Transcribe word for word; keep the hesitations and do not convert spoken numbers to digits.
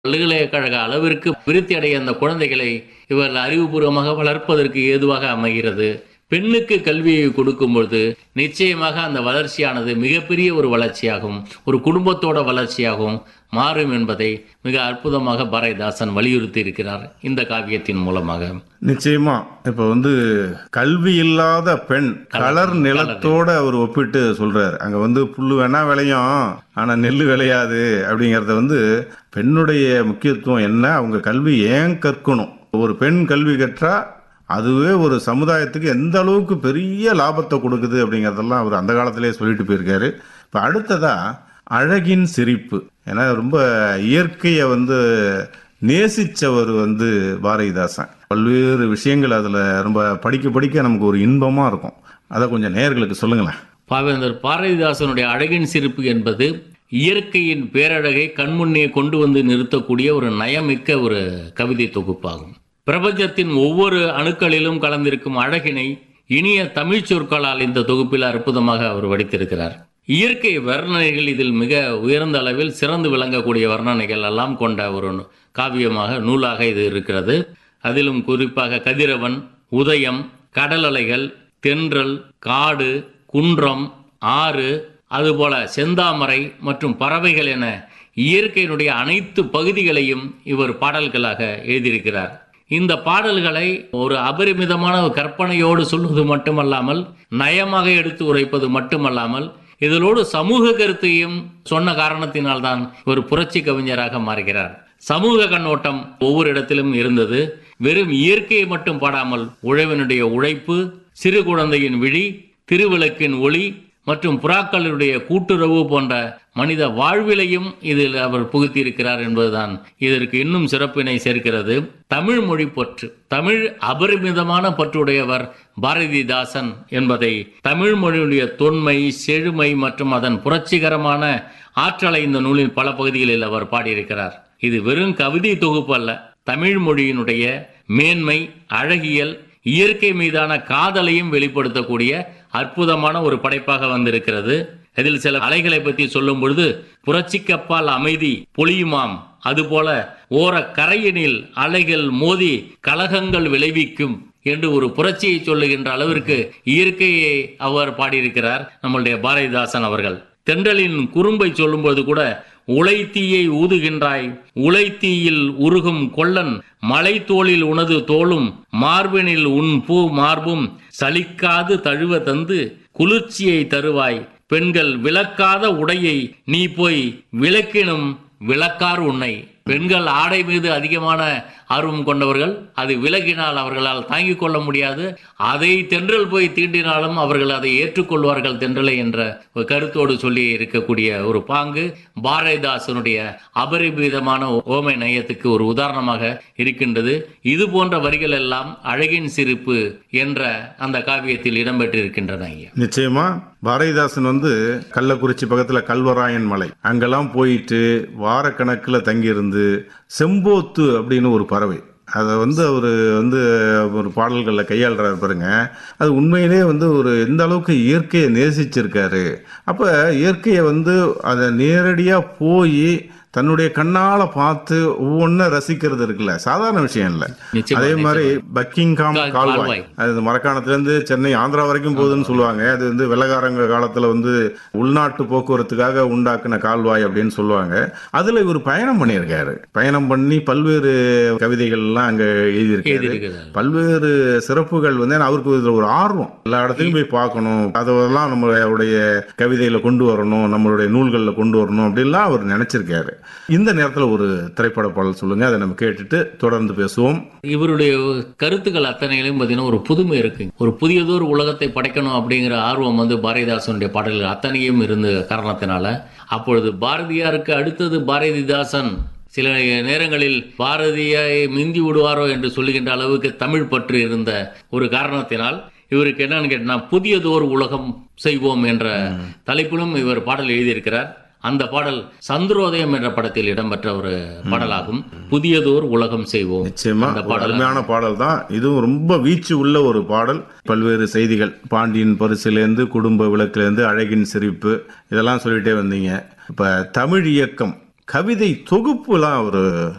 பல்கலைக்கழக அளவிற்கு விருத்தி அடைய அந்த குழந்தைகளை இவர் அறிவுபூர்வமாக வளர்ப்பதற்கு ஏதுவாக அமைகிறது. பெண்ணுக்கு கல்வியை கொடுக்கும்பொழுது நிச்சயமாக அந்த வளர்ச்சியானது மிகப்பெரிய ஒரு வளர்ச்சியாகும், ஒரு குடும்பத்தோட வளர்ச்சியாகவும் மாறும் என்பதை மிக அற்புதமாக பாரதிதாசன் வலியுறுத்தி இருக்கிறார் இந்த காவியத்தின் மூலமாக. நிச்சயமா இப்ப வந்து கல்வி இல்லாத பெண் கலர் நிலத்தோட அவர் ஒப்பிட்டு சொல்றாரு. அங்க வந்து புல்லு வேணா விளையும், ஆனா நெல்லு விளையாது அப்படிங்கறத வந்து பெண்ணுடைய முக்கியத்துவம் என்ன, அவங்க கல்வி ஏன் கற்கணும், ஒரு பெண் கல்வி கற்றா அதுவே ஒரு சமுதாயத்துக்கு எந்த அளவுக்கு பெரிய லாபத்தை கொடுக்குது அப்படிங்கறதெல்லாம் அவர் அந்த காலத்திலேயே சொல்லிட்டு போயிருக்காரு. இப்ப அடுத்ததா அழகின் சிரிப்பு, ஏன்னா ரொம்ப இயற்கையை வந்து நேசிச்சவர் வந்து பாரதிதாசன். பல்வேறு விஷயங்கள் அதுல ரொம்ப படிக்க படிக்க நமக்கு ஒரு இன்பமா இருக்கும். அதை கொஞ்சம் நேயர்களுக்கு சொல்லுங்களேன். பாவேந்தர் பாரதிதாசனுடைய அழகின் சிரிப்பு என்பது இயற்கையின் பேரழகை கண்முன்னே கொண்டு வந்து நிறுத்தக்கூடிய ஒரு நயமிக்க ஒரு கவிதை தொகுப்பாகும். பிரபஞ்சத்தின் ஒவ்வொரு அணுக்களிலும் கலந்திருக்கும் அழகினை இனிய தமிழ் சொற்களால் இந்த தொகுப்பில் அற்புதமாக அவர் வடித்திருக்கிறார். இயற்கை வர்ணனைகள் இதில் மிக உயர்ந்த அளவில் சிறந்து விளங்கக்கூடிய வர்ணனைகள் எல்லாம் கொண்ட ஒரு காவியமாக நூலாக இது இருக்கிறது. அதிலும் குறிப்பாக கதிரவன், உதயம், கடல் அலைகள், தென்றல், காடு, குன்றம், ஆறு, அதுபோல செந்தாமரை மற்றும் பறவைகள் என இயற்கையினுடைய அனைத்து பகுதிகளையும் இவர் பாடல்களாக எழுதியிருக்கிறார். இந்த பாடல்களை ஒரு அபரிமிதமான கற்பனையோடு சொல்வது மட்டுமல்லாமல், நயமாக எடுத்து உரைப்பது மட்டுமல்லாமல், இதனோடு சமூக கருத்தையும் சொன்ன காரணத்தினால்தான் ஒரு புரட்சி கவிஞராக மாறுகிறார். சமூக கண்ணோட்டம் ஒவ்வொரு இடத்திலும் இருந்தது. வெறும் இயற்கையை மட்டும் பாடாமல் உழவனுடைய உழைப்பு, சிறு குழந்தையின் விழி, திருவிளக்கின் ஒளி மற்றும் புறாக்களுடைய கூட்டுறவு போன்ற மனித வாழ்விலையும் இதில் அவர் புகுத்தியிருக்கிறார் என்பதுதான் இதற்கு இன்னும் சிறப்பினை சேர்க்கிறது. தமிழ் மொழி பற்று, தமிழ் அபரிமிதமான பற்றுடையவர் பாரதிதாசன் என்பதை தமிழ் மொழியுடைய தொன்மை, செழுமை மற்றும் அதன் புரட்சிகரமான ஆற்றலை இந்த நூலின் பல பகுதிகளில் அவர் பாடியிருக்கிறார். இது வெறும் கவிதை தொகுப்பு அல்ல, தமிழ் மொழியினுடைய மேன்மை, அழகியல், இயற்கை மீதான காதலையும் வெளிப்படுத்தக்கூடிய அற்புதமான ஒரு படைப்பாக வந்திருக்கிறது. இதில் சில அலைகளை பற்றி சொல்லும் பொழுது, புரட்சிக்கப்பால் அமைதி பொழியுமாம், அதுபோல ஓர கரையினில் அலைகள் மோதி கலகங்கள் விளைவிக்கும் என்று ஒரு புரட்சியை சொல்லுகின்ற அளவிற்கு இயற்கையை அவர் பாடியிருக்கிறார் நம்முடைய பாரதிதாசன் அவர்கள். தென்றலின் குறும்பை சொல்லும்போது கூட, உழைத்தீயை ஊதுகின்றாய், உழைத்தீயில் உருகும் கொள்ளன், மலை தோளில் உனது தோளும், மார்பினில் உன் பூ மார்பும், சலிக்காது தழுவ தந்து குளிர்ச்சியை தருவாய், பெண்கள் விளக்காத உடையை நீ போய் விளக்கினும் விளக்கார் உன்னை. பெண்கள் ஆடை மீது அதிகமான ஆர்வம் கொண்டவர்கள், அது விலகினால் அவர்களால் தாங்கிக் கொள்ள முடியாது, அதை தென்றல் போய் தீண்டினாலும் அவர்கள் அதை ஏற்றுக்கொள்வார்கள் தென்றலை என்ற ஒரு கருத்தோடு சொல்லி இருக்கக்கூடிய ஒரு பாங்கு பாரதிதாசனுடைய அபரிமிதமான ஓமை நயத்துக்கு ஒரு உதாரணமாக இருக்கின்றது. இது போன்ற வரிகள் எல்லாம் அழகின் சிரிப்பு என்ற அந்த காவியத்தில் இடம்பெற்றிருக்கின்றன. நிச்சயமா பாரதிதாசன் வந்து கள்ளக்குறிச்சி பக்கத்துல கல்வராயன் மலை அங்கெல்லாம் போயிட்டு வாரக்கணக்கில் தங்கியிருந்து செம்போத்து அப்படின்னு ஒரு பறவை, அதை வந்து அவர் வந்து ஒரு பாடல்களில் கையாளுறாரு பாருங்க. அது உண்மையிலே வந்து ஒரு எந்த அளவுக்கு இயற்கையை நேசிச்சிருக்காரு. அப்போ இயற்கையை வந்து அதை நேரடியாக போய் தன்னுடைய கண்ணால பார்த்து ஒவ்வொன்ன ரசிக்கிறது இருக்குல்ல, சாதாரண விஷயம் இல்லை. அதே மாதிரி பக்கிங்ஹாம் கால்வாய், அது மரக்காணத்திலேருந்து சென்னை ஆந்திரா வரைக்கும் போகுதுன்னு சொல்லுவாங்க. அது வந்து வெள்ளக்காரங்க காலத்தில் வந்து உள்நாட்டு போக்குவரத்துக்காக உண்டாக்குன கால்வாய் அப்படின்னு சொல்லுவாங்க. அதில் இவர் பயணம் பண்ணியிருக்காரு. பயணம் பண்ணி பல்வேறு கவிதைகள்லாம் அங்கே எழுதியிருக்காரு. பல்வேறு சிறப்புகள் வந்து அவருக்கு இதில் ஒரு ஆர்வம், எல்லா இடத்துலையும் போய் பார்க்கணும், அதெல்லாம் நம்மளுடைய கவிதையில கொண்டு வரணும், நம்மளுடைய நூல்களில் கொண்டு வரணும் அப்படின்லாம் அவர் நினைச்சிருக்காரு. இந்த நேரத்தில் ஒரு திரைப்பட பாடல் சொல்லுங்க, அதை நம்ம கேட்டுட்டு தொடர்ந்து பேசுவோம். இவருடைய கருத்துக்கள் அத்தனையிலும் பார்த்தீங்கன்னா ஒரு புதுமை இருக்கு. ஒரு புதியதொரு உலகத்தை படைக்கணும் அப்படிங்கிற ஆர்வம் வந்து பாரதிதாசனுடைய பாடல்கள் அத்தனையும் இருந்த காரணத்தினால, அப்பொழுது பாரதியாருக்கு அடுத்தது பாரதிதாசன் சில நேரங்களில் பாரதியை மிந்தி விடுவாரோ என்று சொல்லுகின்ற அளவுக்கு தமிழ் பற்று இருந்த ஒரு காரணத்தினால் இவருக்கு என்னன்னு கேட்டா, புதியதோர் உலகம் செய்வோம் என்ற தலைப்பிலும் இவர் பாடல் எழுதியிருக்கிறார். அந்த பாடல் சந்திரோதயம் என்ற படத்தில் இடம்பெற்ற ஒரு பாடலாகும். புதியதோர் உலகம் செய்வோம். நிச்சயமா அருமையான பாடல் தான். இதுவும் ரொம்ப வீச்சு உள்ள ஒரு பாடல். பல்வேறு செய்திகள், பாண்டியன் பரிசிலேருந்து குடும்ப விளக்கிலேருந்து அழகின் சிரிப்பு, இதெல்லாம் சொல்லிட்டே வந்தீங்க. இப்ப தமிழ் இயக்கம் கவிதை தொகுப்புலாம் ஒரு